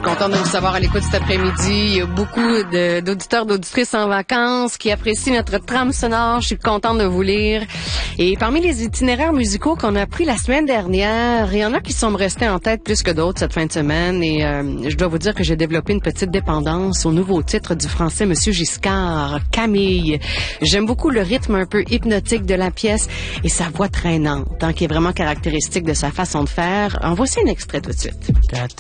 contente de vous savoir à l'écoute cet après-midi. Il y a beaucoup d'auditeurs, d'auditrices en vacances qui apprécient notre trame sonore. Je suis contente de vous lire. Et parmi les itinéraires musicaux qu'on a pris la semaine dernière, il y en a qui sont me restés en tête plus que d'autres cette fin de semaine. Et je dois vous dire que j'ai développé une petite dépendance au nouveau titre du français Monsieur Giscard, Camille. J'aime beaucoup le rythme un peu hypnotique de la pièce et sa voix traînante, qui est vraiment caractéristique de sa façon de faire. En voici un extrait tout de suite.